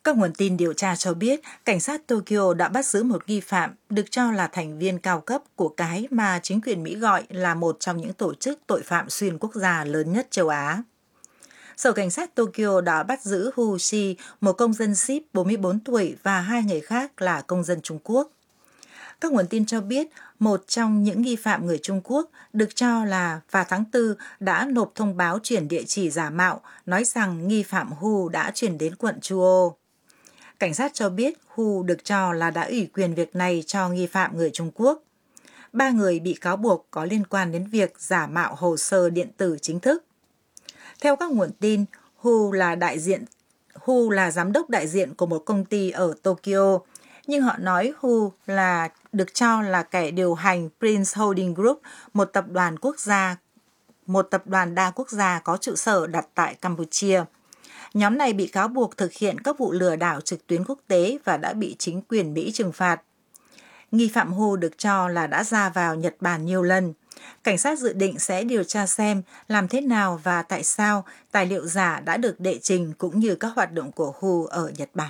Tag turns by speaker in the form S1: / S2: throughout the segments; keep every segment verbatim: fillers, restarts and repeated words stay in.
S1: Các nguồn tin điều tra cho biết, cảnh sát Tokyo đã bắt giữ một nghi phạm được cho là thành viên cao cấp của cái mà chính quyền Mỹ gọi là một trong những tổ chức tội phạm xuyên quốc gia lớn nhất châu Á. Sở Cảnh sát Tokyo đã bắt giữ Hu Shi, một công dân ship bốn mươi bốn tuổi và hai người khác là công dân Trung Quốc. Các nguồn tin cho biết, một trong những nghi phạm người Trung Quốc được cho là vào tháng tư đã nộp thông báo chuyển địa chỉ giả mạo, nói rằng nghi phạm Hu đã chuyển đến quận Chuo. Cảnh sát cho biết Hu được cho là đã ủy quyền việc này cho nghi phạm người Trung Quốc. Ba người bị cáo buộc có liên quan đến việc giả mạo hồ sơ điện tử chính thức. Theo các nguồn tin, Hu là đại diện Hu là giám đốc đại diện của một công ty ở Tokyo, nhưng họ nói Hu là được cho là kẻ điều hành Prince Holding Group, một tập đoàn quốc gia, một tập đoàn đa quốc gia có trụ sở đặt tại Campuchia. Nhóm này bị cáo buộc thực hiện các vụ lừa đảo trực tuyến quốc tế và đã bị chính quyền Mỹ trừng phạt. Nghi phạm Hu được cho là đã ra vào Nhật Bản nhiều lần. Cảnh sát dự định sẽ điều tra xem làm thế nào và tại sao tài liệu giả đã được đệ trình cũng như các hoạt động của Hu ở Nhật Bản.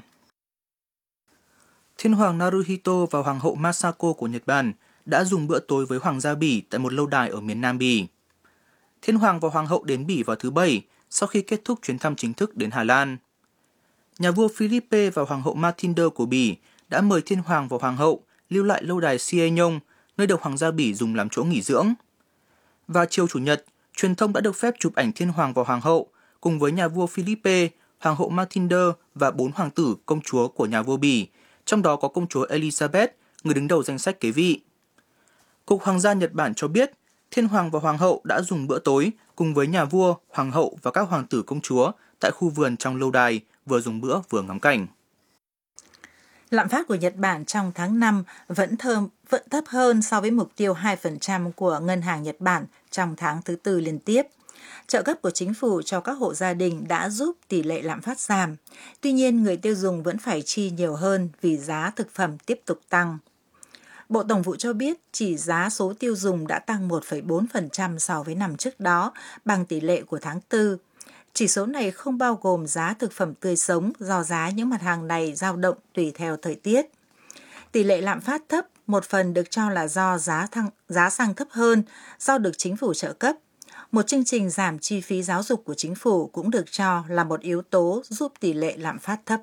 S2: Thiên hoàng Naruhito và hoàng hậu Masako của Nhật Bản đã dùng bữa tối với hoàng gia Bỉ tại một lâu đài ở miền Nam Bỉ. Thiên hoàng và hoàng hậu đến Bỉ vào thứ Bảy sau khi kết thúc chuyến thăm chính thức đến Hà Lan. Nhà vua Philippe và hoàng hậu Mathilde của Bỉ đã mời thiên hoàng và hoàng hậu lưu lại lâu đài Sieyong, nơi được hoàng gia Bỉ dùng làm chỗ nghỉ dưỡng. Vào chiều Chủ nhật, truyền thông đã được phép chụp ảnh thiên hoàng và hoàng hậu cùng với nhà vua Philippe, hoàng hậu Mathilde và bốn hoàng tử công chúa của nhà vua Bỉ, trong đó có công chúa Elizabeth, người đứng đầu danh sách kế vị. Cục Hoàng gia Nhật Bản cho biết, thiên hoàng và hoàng hậu đã dùng bữa tối cùng với nhà vua, hoàng hậu và các hoàng tử công chúa tại khu vườn trong lâu đài, vừa dùng bữa vừa ngắm cảnh.
S1: Lạm phát của Nhật Bản trong tháng năm vẫn, thơm, vẫn thấp hơn so với mục tiêu hai phần trăm của Ngân hàng Nhật Bản trong tháng thứ tư liên tiếp. Trợ cấp của chính phủ cho các hộ gia đình đã giúp tỷ lệ lạm phát giảm. Tuy nhiên, người tiêu dùng vẫn phải chi nhiều hơn vì giá thực phẩm tiếp tục tăng. Bộ Tổng vụ cho biết chỉ giá số tiêu dùng đã tăng một phẩy bốn phần trăm so với năm trước đó, bằng tỷ lệ của tháng tư. Chỉ số này không bao gồm giá thực phẩm tươi sống do giá những mặt hàng này dao động tùy theo thời tiết. Tỷ lệ lạm phát thấp một phần được cho là do giá, thăng, giá xăng thấp hơn do được chính phủ trợ cấp. Một chương trình giảm chi phí giáo dục của chính phủ cũng được cho là một yếu tố giúp tỷ lệ lạm phát thấp.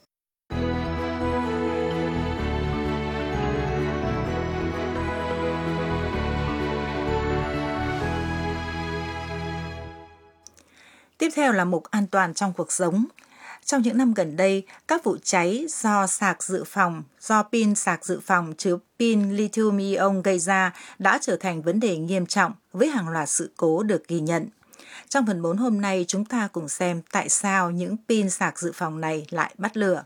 S1: Tiếp theo là mục an toàn trong cuộc sống. Trong những năm gần đây, các vụ cháy do sạc dự phòng, do pin sạc dự phòng chứa pin lithium-ion gây ra đã trở thành vấn đề nghiêm trọng với hàng loạt sự cố được ghi nhận. Trong phần bốn hôm nay, chúng ta cùng xem tại sao những pin sạc dự phòng này lại bắt lửa.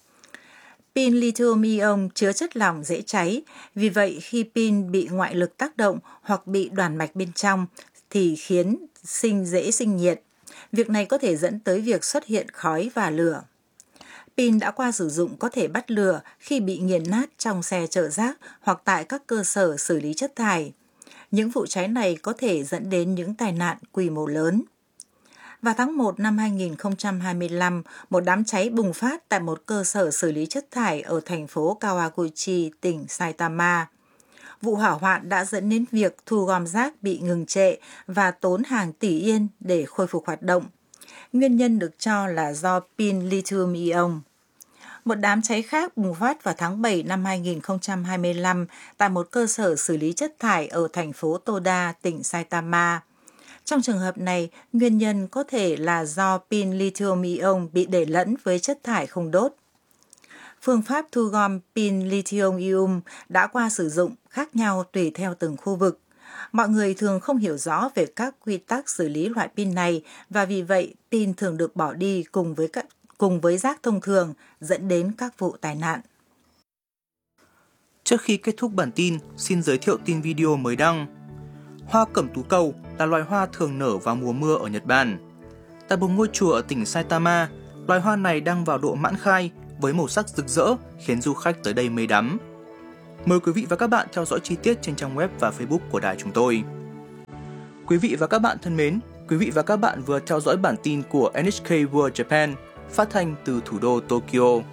S1: Pin lithium-ion chứa chất lỏng dễ cháy, vì vậy khi pin bị ngoại lực tác động hoặc bị đoàn mạch bên trong thì khiến sinh dễ sinh nhiệt. Việc này có thể dẫn tới việc xuất hiện khói và lửa. Pin đã qua sử dụng có thể bắt lửa khi bị nghiền nát trong xe chở rác hoặc tại các cơ sở xử lý chất thải. Những vụ cháy này có thể dẫn đến những tai nạn quy mô lớn. Vào tháng một năm hai nghìn không trăm hai mươi lăm, một đám cháy bùng phát tại một cơ sở xử lý chất thải ở thành phố Kawaguchi, tỉnh Saitama. Vụ hỏa hoạn đã dẫn đến việc thu gom rác bị ngừng trệ và tốn hàng tỷ yên để khôi phục hoạt động. Nguyên nhân được cho là do pin lithium-ion. Một đám cháy khác bùng phát vào tháng bảy năm hai nghìn không trăm hai mươi lăm tại một cơ sở xử lý chất thải ở thành phố Toda, tỉnh Saitama. Trong trường hợp này, nguyên nhân có thể là do pin lithium-ion bị để lẫn với chất thải không đốt. Phương pháp thu gom pin lithium-ion đã qua sử dụng khác nhau tùy theo từng khu vực. Mọi người thường không hiểu rõ về các quy tắc xử lý loại pin này và vì vậy pin thường được bỏ đi cùng với các, cùng với rác thông thường dẫn đến các vụ tai nạn.
S2: Trước khi kết thúc bản tin, xin giới thiệu tin video mới đăng. Hoa cẩm tú cầu là loài hoa thường nở vào mùa mưa ở Nhật Bản. Tại một ngôi chùa ở tỉnh Saitama, loài hoa này đang vào độ mãn khai với màu sắc rực rỡ khiến du khách tới đây mê đắm. Mời quý vị và các bạn theo dõi chi tiết trên trang web và Facebook của đài chúng tôi. Quý vị và các bạn thân mến, quý vị và các bạn vừa theo dõi bản tin của en hát ca World Japan phát thanh từ thủ đô Tokyo.